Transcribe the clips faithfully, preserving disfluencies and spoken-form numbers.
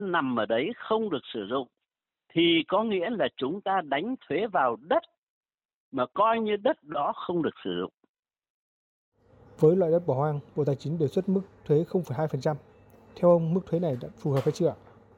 nằm ở đấy không được sử dụng thì có nghĩa là chúng ta đánh thuế vào đất mà coi như đất đó không được sử dụng. Với loại đất bỏ hoang, Bộ Tài chính đề xuất mức thuế không phẩy hai phần trăm. Theo ông, mức thuế này đã phù hợp hay chưa ạ?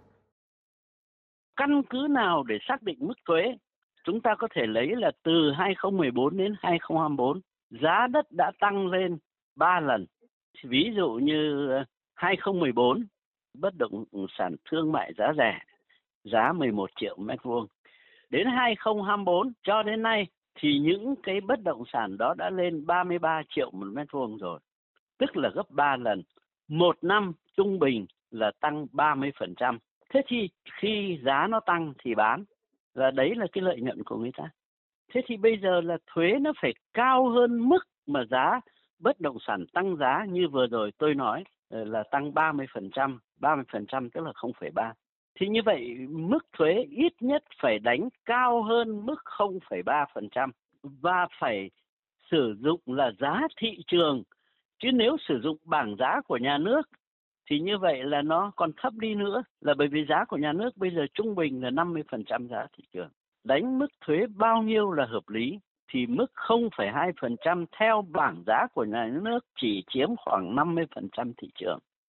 Căn cứ nào để xác định mức thuế? Chúng ta có thể lấy là từ hai không một bốn đến hai không hai tư, giá đất đã tăng lên ba lần. Ví dụ như hai không một bốn, bất động sản thương mại giá rẻ, giá mười một triệu mét vuông. Đến hai không hai tư cho đến nay thì những cái bất động sản đó đã lên ba mươi ba triệu một mét vuông rồi. Tức là gấp ba lần. Một năm trung bình là tăng ba mươi phần trăm. Thế thì khi giá nó tăng thì bán, và đấy là cái lợi nhuận của người ta. Thế thì bây giờ là thuế nó phải cao hơn mức mà giá bất động sản tăng giá như vừa rồi tôi nói là tăng ba mươi phần trăm, ba mươi phần trăm tức là không phẩy ba. Thì như vậy mức thuế ít nhất phải đánh cao hơn mức không phẩy ba phần trăm và phải sử dụng là giá thị trường. Chứ nếu sử dụng bảng giá của nhà nước thì như vậy là nó còn thấp đi nữa, là bởi vì giá của nhà nước bây giờ trung bình là năm mươi phần trăm giá thị trường. Đánh mức thuế bao nhiêu là hợp lý thì mức không phẩy hai phần trăm theo bảng giá của nhà nước chỉ chiếm khoảng năm mươi phần trăm thị trường.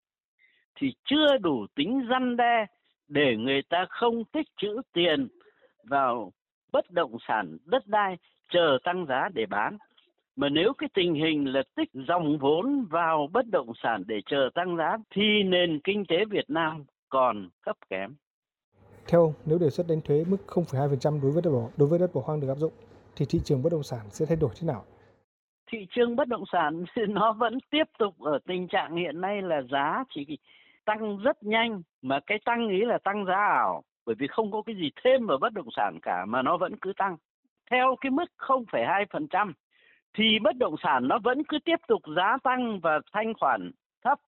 Thì chưa đủ tính răn đe để người ta không tích trữ tiền vào bất động sản, đất đai chờ tăng giá để bán. Mà nếu cái tình hình là tích dòng vốn vào bất động sản để chờ tăng giá thì nền kinh tế Việt Nam còn thấp kém. Theo ông, nếu đề xuất đánh thuế mức không phẩy hai phần trăm đối với đất bỏ đối với đất bỏ hoang được áp dụng thì thị trường bất động sản sẽ thay đổi thế nào? Thị trường bất động sản nó vẫn tiếp tục ở tình trạng hiện nay là giá chỉ tăng rất nhanh, mà cái tăng ý là tăng giá ảo, bởi vì không có cái gì thêm vào bất động sản cả mà nó vẫn cứ tăng. Theo cái mức không phẩy hai phần trăm thì bất động sản nó vẫn cứ tiếp tục giá tăng và thanh khoản thấp.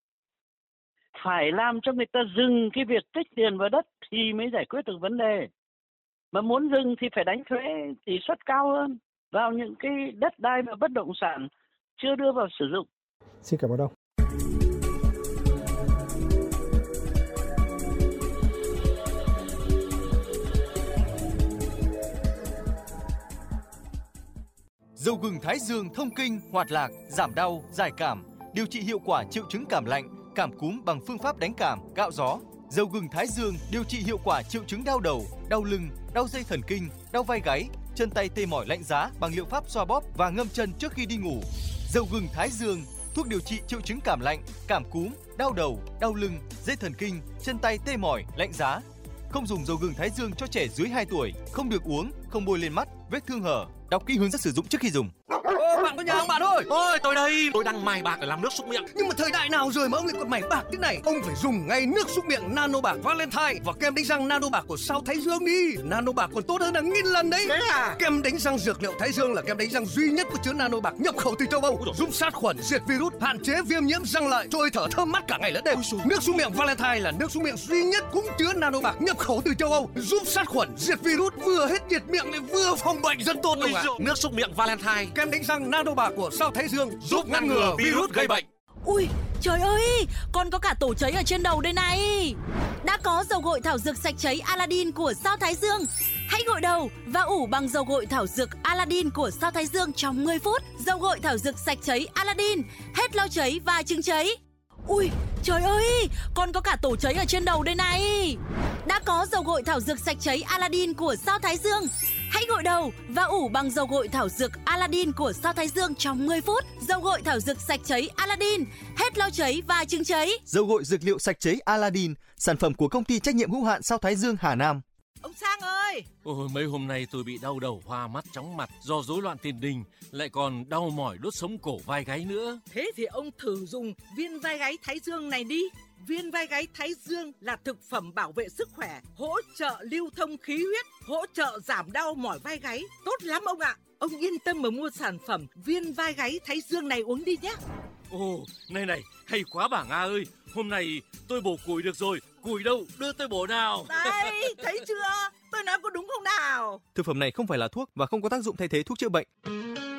Phải làm cho người ta dừng cái việc tích tiền vào đất thì mới giải quyết được vấn đề. Mà muốn dừng thì phải đánh thuế tỷ suất cao hơn vào những cái đất đai và bất động sản chưa đưa vào sử dụng. Xin cảm ơn ông. Dầu gừng Thái Dương thông kinh, hoạt lạc, giảm đau, giải cảm, điều trị hiệu quả triệu chứng cảm lạnh, cảm cúm bằng phương pháp đánh cảm, cạo gió. Dầu gừng Thái Dương điều trị hiệu quả triệu chứng đau đầu, đau lưng, đau dây thần kinh, đau vai gáy, chân tay tê mỏi lạnh giá bằng liệu pháp xoa bóp và ngâm chân trước khi đi ngủ. Dầu gừng Thái Dương, thuốc điều trị triệu chứng cảm lạnh, cảm cúm, đau đầu, đau lưng, dây thần kinh, chân tay tê mỏi, lạnh giá. Không dùng dầu gừng Thái Dương cho trẻ dưới hai tuổi, không được uống, không bôi lên mắt, vết thương hở. Đọc kỹ hướng dẫn sử dụng trước khi dùng. Ô, bạn có nhà không bạn ơi? Ôi, tôi đây, tôi đang mài bạc để làm nước súc miệng. Nhưng mà thời đại nào rồi mà ông lại còn mài bạc thế này? Ông phải dùng ngay nước súc miệng Nano Bạc Valentine và kem đánh răng Nano Bạc của Sao Thái Dương đi. Nano Bạc còn tốt hơn là nghìn lần đấy. Thế à? Kem đánh răng dược liệu Thái Dương là kem đánh răng duy nhất có chứa Nano Bạc nhập khẩu từ châu Âu, giúp sát khuẩn, diệt virus, hạn chế viêm nhiễm răng lợi, trôi thở thơm mát cả ngày lẫn đêm. Nước súc miệng Valentine là nước súc miệng duy nhất cũng chứa Nano Bạc nhập khẩu từ châu Âu, giúp sát khuẩn, diệt virus, vừa hết nhiệt miệng lại vừa phòng bệnh, rất tốt luôn ạ. Nước súc miệng Valentine, kem đánh răng Nano Bạc của Sao Thái Dương giúp ngăn ngừa virus gây bệnh. Ui, trời ơi, còn có cả tổ cháy ở trên đầu đây này. Đã có dầu gội thảo dược sạch cháy Aladdin của Sao Thái Dương. Hãy gội đầu và ủ bằng dầu gội thảo dược Aladdin của Sao Thái Dương trong mười phút. Dầu gội thảo dược sạch cháy Aladdin, hết lau cháy và chứng cháy. Ui, trời ơi, còn có cả tổ cháy ở trên đầu đây này. Đã có dầu gội thảo dược sạch cháy Aladdin của Sao Thái Dương. Hãy gội đầu và ủ bằng dầu gội thảo dược Aladdin của Sao Thái Dương trong mười phút. Dầu gội thảo dược sạch cháy Aladdin, hết lau cháy và chứng cháy. Dầu gội dược liệu sạch cháy Aladdin, sản phẩm của công ty trách nhiệm hữu hạn Sao Thái Dương Hà Nam. Ông Sang ơi! Ôi, mấy hôm nay tôi bị đau đầu, hoa mắt, chóng mặt do rối loạn tiền đình, lại còn đau mỏi đốt sống cổ vai gáy nữa. Thế thì ông thử dùng viên vai gáy Thái Dương này đi. Viên vai gáy Thái Dương là thực phẩm bảo vệ sức khỏe, hỗ trợ lưu thông khí huyết, hỗ trợ giảm đau mỏi vai gáy. Tốt lắm ông ạ! Ông yên tâm mà mua sản phẩm viên vai gáy Thái Dương này uống đi nhé. Ồ, này này, hay quá bà Nga ơi. Hôm nay tôi bổ củi được rồi. Củi đâu, đưa tôi bổ nào. Đây, thấy chưa? Tôi nói có đúng không nào? Thực phẩm này không phải là thuốc và không có tác dụng thay thế thuốc chữa bệnh.